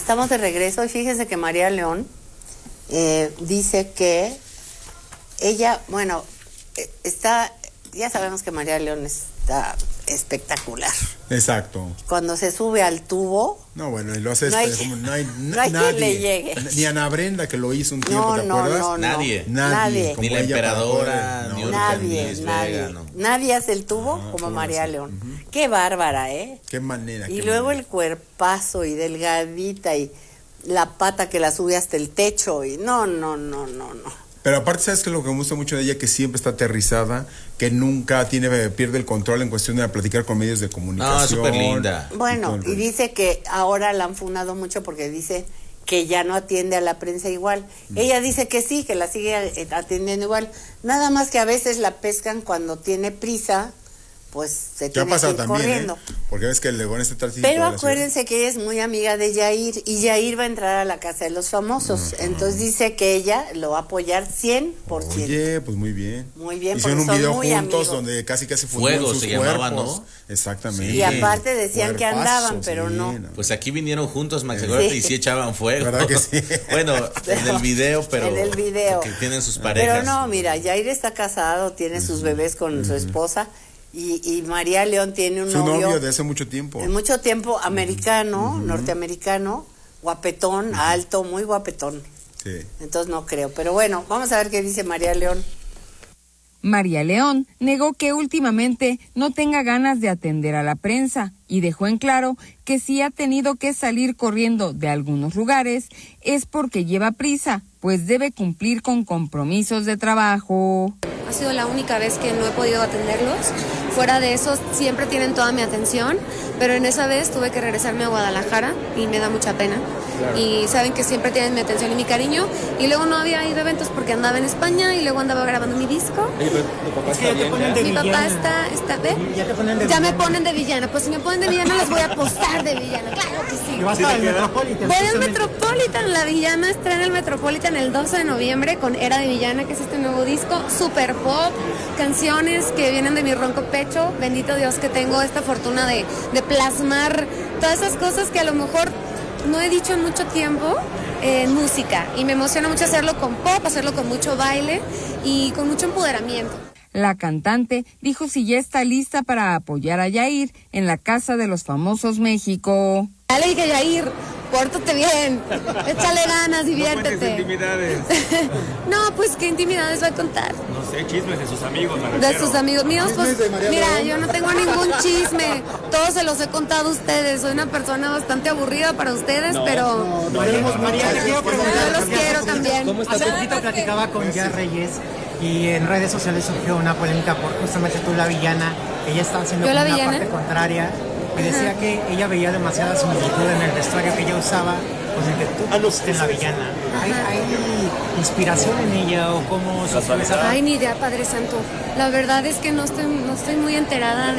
Estamos de regreso y fíjense que María León dice que ella, bueno, ya sabemos que María León está espectacular. Exacto. Cuando se sube al tubo. No, bueno, y lo hace no hay nadie, quien le llegue. Ni Ana Brenda, que lo hizo un tiempo, ¿te acuerdas? No, nadie. Como ni la ella emperadora, no, ni Urca, ni nadie. Vega, no. Nadie hace el tubo como María León. Qué bárbara, ¿eh? Qué manera. Y luego el cuerpazo y delgadita y la pata que la sube hasta el techo y no. Pero aparte, ¿sabes qué es lo que me gusta mucho de ella? Que siempre está aterrizada, que nunca pierde el control en cuestión de platicar con medios de comunicación. No, súper linda. Bueno, y dice que ahora la han funado mucho porque dice que ya no atiende a la prensa igual. Ella dice que sí, que la sigue atendiendo igual. Nada más que a veces la pescan cuando tiene prisa, pues se tiene que ir también, corriendo. Porque ves que el Legón está tránsito. Pero acuérdense que ella es muy amiga de Yair y Yair va a entrar a la Casa de los Famosos. Entonces dice que ella lo va a apoyar 100%. Oye, pues muy bien. Muy bien, hicieron un video juntos amigos. Donde casi Fuego sus se cuerpos. llamaba, ¿no? Exactamente. Y aparte decían que andaban, pero no. Pues aquí vinieron juntos, Max, y sí echaban fuego. ¿Verdad que sí? Bueno, en el video, pero en el video. que tienen sus parejas. Pero no, mira, Yair está casado, tiene sus bebés con su esposa. Y María León tiene un novio de hace mucho tiempo. Mucho tiempo, americano, norteamericano, guapetón, alto, muy guapetón. Sí. Entonces no creo. Pero bueno, vamos a ver qué dice María León. María León negó que últimamente no tenga ganas de atender a la prensa y dejó en claro que si ha tenido que salir corriendo de algunos lugares es porque lleva prisa, pues debe cumplir con compromisos de trabajo. Ha sido la única vez que no he podido atenderlos. Fuera de eso, siempre tienen toda mi atención, pero en esa vez tuve que regresarme a Guadalajara y me da mucha pena. Claro. Y saben que siempre tienen mi atención y mi cariño. Y luego no había ido a eventos porque andaba en España y luego andaba grabando mi disco. Oye, pero tu papá está bien, mi papá está ¿ve? Ya me ponen de villana. Pues si me ponen de villana, les voy a posar de villana. Claro que sí. ¿Y vas al Metropolitan? Voy al Metropolitan. La villana estrena el Metropolitan el 12 de noviembre con Era de Villana, que es este nuevo disco. Super pop, canciones que vienen de mi ronco pecho. Bendito Dios que tengo esta fortuna de plasmar todas esas cosas que a lo mejor no he dicho en mucho tiempo en música. Y me emociona mucho hacerlo con pop, hacerlo con mucho baile y con mucho empoderamiento. La cantante dijo si ya está lista para apoyar a Yair en la Casa de los Famosos México. Ya le dije, Yair, pórtate bien, échale ganas, diviértete. No cuentes intimidades. No, pues qué intimidades va a contar. No sé, chismes de sus amigos, me De refiero. sus amigos míos, pues mira, yo no tengo ningún chisme, todos se los he contado a ustedes, soy una persona bastante aburrida para ustedes, pero María, te quiero preguntar, yo los quiero también. ¿Cómo está? Hace poquito platicaba con Jar Reyes y en redes sociales surgió una polémica por justamente tú, la villana. Ella estaba haciendo ¿Yo la una villana? parte contraria y decía que ella veía demasiada similitud en el vestuario que ella usaba con el que tú pusiste en la villana. ¿Hay inspiración en ella o cómo surgió esa? Ay, ni idea, Padre Santo. La verdad es que no estoy muy enterada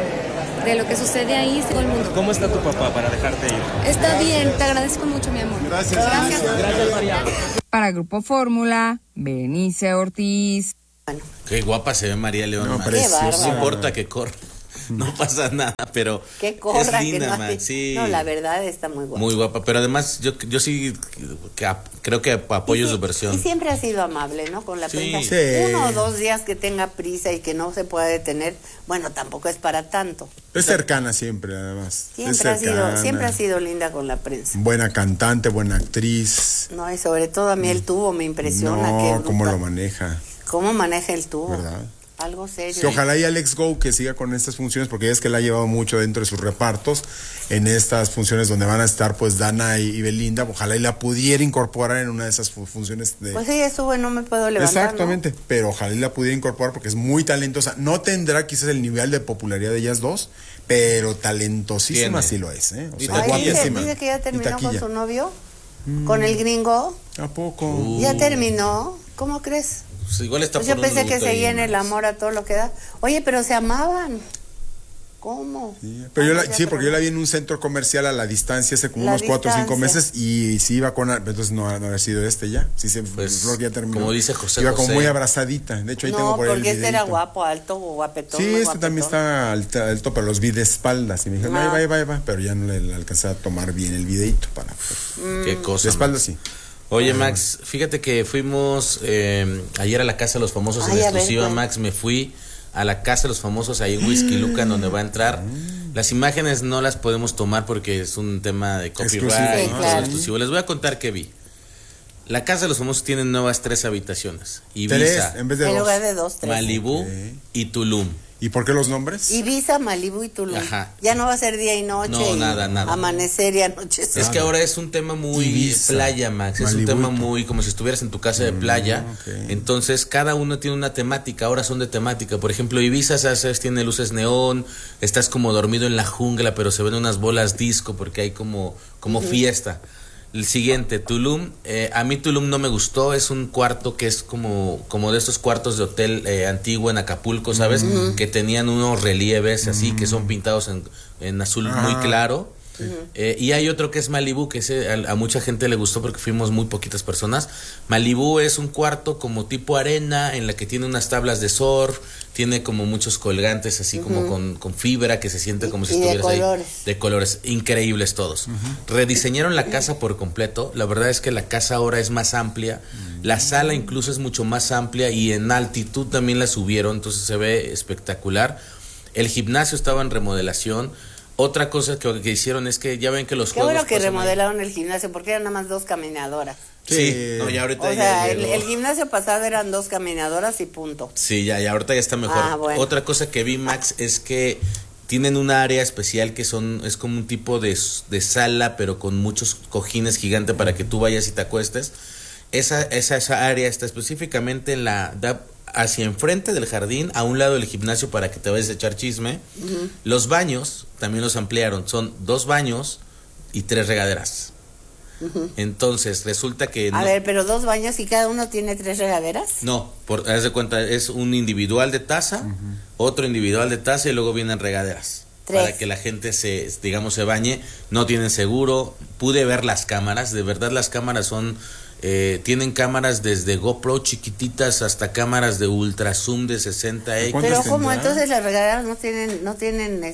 de lo que sucede ahí. Todo el mundo. ¿Cómo está tu papá para dejarte ir? Está bien, te agradezco mucho, mi amor. Gracias. Gracias, María. Para Grupo Fórmula, Berenice Ortiz. Qué guapa se ve María León. No, Max. preciosa. No importa que corra, no pasa nada, pero Que corra, es linda, que no, Max, sí. no, la verdad está muy guapa. Muy guapa, pero además yo sí creo que apoyo su Y versión. siempre ha sido amable, ¿no? Con la Sí. prensa. Sí. 1 o 2 días que tenga prisa y que no se pueda detener, bueno, tampoco es para tanto. Es cercana siempre, además. Siempre ha sido linda con la prensa. Buena cantante, buena actriz. No, y sobre todo a mí el tubo me impresiona. No, cómo lo maneja. ¿Cómo maneja el tubo? ¿Verdad? Algo serio. Que ojalá y Alex Go que siga con estas funciones, porque ya es que la ha llevado mucho dentro de sus repartos, en estas funciones donde van a estar pues Dana y Belinda, ojalá y la pudiera incorporar en una de esas funciones de... Pues ella sube, no me puedo levantar, Exactamente, ¿no? pero ojalá y la pudiera incorporar porque es muy talentosa. No tendrá quizás el nivel de popularidad de ellas dos, pero talentosísima Tiene. sí lo es, ¿eh? O Y sea, Ay, guapísima. dice que ya Y terminó con taquilla. su novio, con el gringo. ¿A poco? Ya terminó. ¿Cómo crees? Pues igual está Pues yo por un pensé que luto ahí, seguía en el Max. amor a todo lo que da. Oye, pero se amaban. ¿Cómo? Sí, pero porque yo la vi en un centro comercial a la distancia hace como unos 4 o 5 meses y sí iba con, entonces no había sido ya. Sí, pues, ya terminó. como dice José iba como José. muy abrazadita. De hecho ahí tengo por ahí el porque este era videíto. guapo, alto o guapetón. Sí, muy este guapetón. también está alto, pero los vi de espaldas y me dijeron, ahí va, pero ya no le alcancé a tomar bien el videíto para Qué cosa. de espaldas Max. sí. Oye, Max, fíjate que fuimos ayer a la Casa de los Famosos en exclusiva, Max. Me fui a la Casa de los Famosos, ahí en Whisky Lucan, donde va a entrar. Las imágenes no las podemos tomar porque es un tema de copyright, sí, claro. exclusivo. Les voy a contar qué vi. La Casa de los Famosos tiene nuevas 3 habitaciones. 3 Ibiza, en vez de En 2. lugar de 2, 3. Malibú y Tulum. ¿Y por qué los nombres? Ibiza, Malibú y Tulum. Ajá. Ya no va a ser día y noche. No, y nada. Amanecer y anochecer. Es que ahora es un tema muy Ibiza, playa, Max. Es un Malibu. tema muy como si estuvieras en tu casa de playa. Okay. Entonces, cada uno tiene una temática. Ahora son de temática. Por ejemplo, Ibiza, ¿sabes? Tiene luces neón. Estás como dormido en la jungla, pero se ven unas bolas disco porque hay como fiesta. El siguiente, Tulum. A mí Tulum no me gustó. Es un cuarto que es como de estos cuartos de hotel antiguo en Acapulco, ¿sabes? Que tenían unos relieves así, que son pintados en azul muy claro. Y hay otro que es Malibú, que a mucha gente le gustó porque fuimos muy poquitas personas. Malibú es un cuarto como tipo arena, en la que tiene unas tablas de surf, tiene como muchos colgantes así como con fibra, que se siente como si estuvieras ahí. De colores, increíbles todos. Rediseñaron la casa por completo. La verdad es que la casa ahora es más amplia. La sala incluso es mucho más amplia y en altitud también la subieron, entonces se ve espectacular. El gimnasio estaba en remodelación. Otra cosa que hicieron es que ya ven que los Qué juegos bueno que pasan remodelaron el gimnasio porque eran nada más 2 caminadoras. Sí, no, ya ahorita O sea, ya llegó. el gimnasio pasado eran 2 caminadoras y punto. Sí, ya ahorita ya está mejor. Bueno. Otra cosa que vi, Max, es que tienen una área especial que es como un tipo de sala, pero con muchos cojines gigantes para que tú vayas y te acuestes. Esa área está específicamente da hacia enfrente del jardín, a un lado del gimnasio para que te vayas a echar chisme. Los baños también los ampliaron, son 2 baños y 3 regaderas. Entonces resulta que A ver, pero 2 baños y cada uno tiene 3 regaderas. no, haz de cuenta, es un individual de taza, otro individual de taza y luego vienen regaderas. 3. Para que la gente se bañe. No tienen seguro. Pude ver las cámaras, de verdad las cámaras son tienen cámaras desde GoPro chiquititas hasta cámaras de ultra zoom de 60x. Pero ¿cómo? Entonces las regaderas no tienen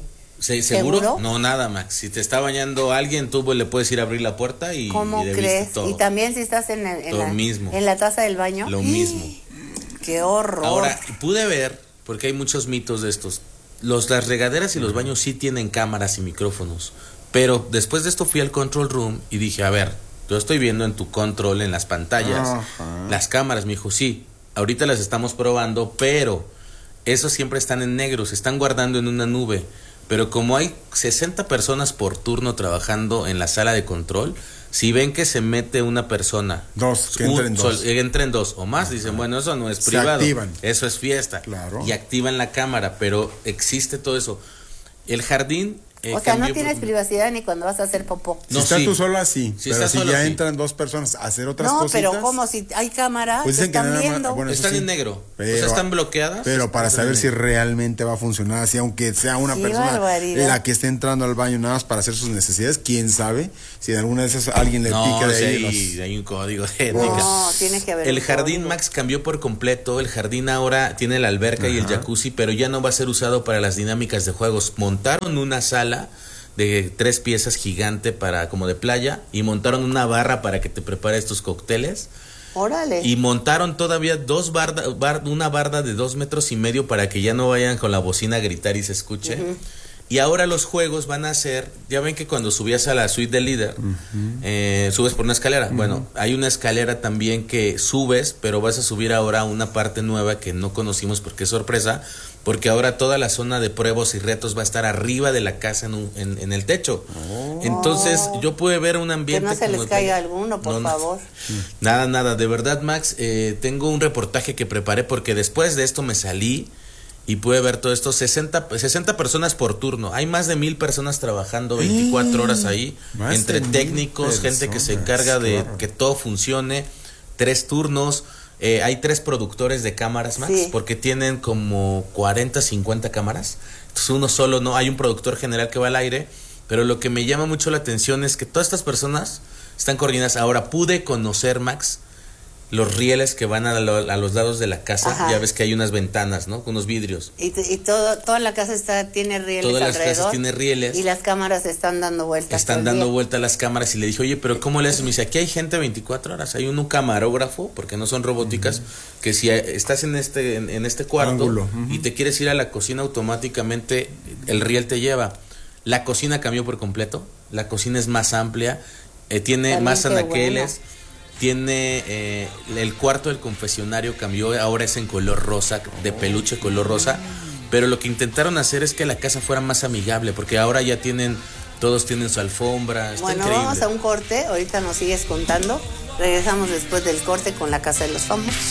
¿Seguro? No, nada, Max. Si te está bañando alguien, tú le puedes ir a abrir la puerta y ¿Cómo y crees? todo. Y también si estás en la taza del baño. Lo mismo. ¡Qué horror! Ahora, pude ver, porque hay muchos mitos de estos. Las regaderas y los baños sí tienen cámaras y micrófonos. Pero después de esto fui al control room y dije, a ver, yo estoy viendo en tu control, en las pantallas, las cámaras. Me dijo, sí, ahorita las estamos probando, pero esos siempre están en negro, se están guardando en una nube. Pero como hay 60 personas por turno trabajando en la sala de control, si ven que se mete una persona, entren 2 o más, dicen, bueno, eso no es privado, activan. Eso es fiesta. Claro. Y activan la cámara, pero existe todo eso. El jardín o sea, no tienes privacidad ni cuando vas a hacer popó. Si estás tú sola, sí. Pero si ya entran 2 personas a hacer otras cosas. No, pero como si hay cámara, pues dicen están que viendo. Bueno, están en negro. Pero, o sea, están bloqueadas. Pero para saber si realmente va a funcionar así, aunque sea una persona la que esté entrando al baño nada más para hacer sus necesidades, quién sabe si de alguna de esas alguien le pica de ahí. Hay un código de ética. No, tiene que haber. El jardín, Max, cambió por completo. El jardín ahora tiene la alberca y el jacuzzi, pero ya no va a ser usado para las dinámicas de juegos. Montaron una sala de 3 piezas gigante como de playa, y montaron una barra para que te prepares tus cócteles. Órale. Y montaron todavía una barda de 2,5 metros para que ya no vayan con la bocina a gritar y se escuche. Y ahora los juegos van a ser, ya ven que cuando subías a la suite del líder, subes por una escalera. Bueno, hay una escalera también que subes, pero vas a subir ahora a una parte nueva que no conocimos porque es sorpresa, porque ahora toda la zona de pruebas y retos va a estar arriba de la casa en el techo. Entonces yo pude ver un ambiente. Que no se les caiga alguno, por favor. Nada. De verdad, Max, tengo un reportaje que preparé porque después de esto me salí y pude ver todo esto. 60 personas por turno. Hay más de 1,000 personas trabajando 24 horas ahí, entre técnicos, gente que se encarga de que todo funcione. 3 turnos. Hay 3 productores de cámaras, Max, porque tienen como 40, 50 cámaras. Entonces uno solo, no hay un productor general que va al aire, pero lo que me llama mucho la atención es que todas estas personas están coordinadas. Ahora pude conocer, Max, los rieles que van a los lados de la casa. Ajá. Ya ves que hay unas ventanas, ¿no? Con unos vidrios. Y toda la casa tiene rieles Todas las alrededor. casas tienen rieles. Y las cámaras están dando vueltas. Están dando vueltas las cámaras y le dije, oye, pero ¿cómo le haces? Me dice, aquí hay gente 24 horas. Hay un camarógrafo, porque no son robóticas, que si estás en este cuarto ángulo, y te quieres ir a la cocina, automáticamente el riel te lleva. La cocina cambió por completo. La cocina es más amplia, tiene también más anaqueles. Bueno. Tiene el cuarto del confesionario cambió, ahora es en color rosa, de peluche color rosa, pero lo que intentaron hacer es que la casa fuera más amigable, porque ahora ya todos tienen su alfombra. Está bueno, increíble. Vamos a un corte, ahorita nos sigues contando, regresamos después del corte con La Casa de los Famosos.